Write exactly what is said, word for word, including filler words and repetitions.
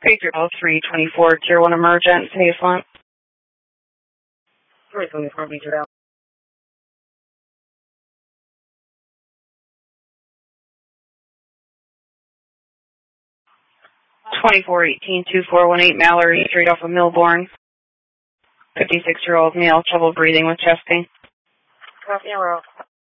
Pager three twenty-four, Tier one Emergent, Hazelton. three twenty-four, Beecher down. twenty-four eighteen, two four one eight, Mallory Street off of Millbourne. fifty-six-year-old male, trouble breathing with chest pain. Copy, en route.